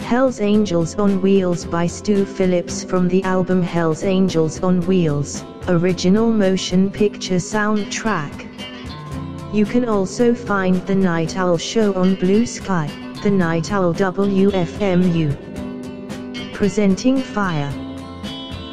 Hell's Angels on Wheels by Stu Phillips from the album Hell's Angels on Wheels, original motion picture soundtrack. You can also find The Night Owl Show on Blue Sky, The Night Owl WFMU. Presenting Fire.